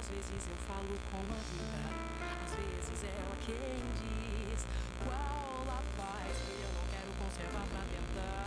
Às vezes eu falo com a vida, às vezes ela quem diz qual a paz que eu não quero conservar pra tentar